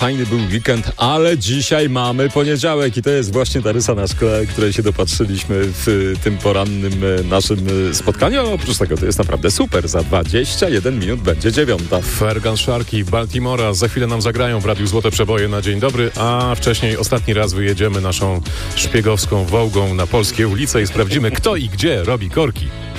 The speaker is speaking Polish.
Fajny był weekend, ale dzisiaj mamy poniedziałek i to jest właśnie ta rysa na szkle, której się dopatrzyliśmy w tym porannym naszym spotkaniu. Oprócz tego to jest naprawdę super. Za 21 minut będzie 9. Fergan Sharki Baltimora za chwilę nam zagrają w Radiu Złote Przeboje na dzień dobry, a wcześniej ostatni raz wyjedziemy naszą szpiegowską Wołgą na polskie ulice i sprawdzimy, kto i gdzie robi korki.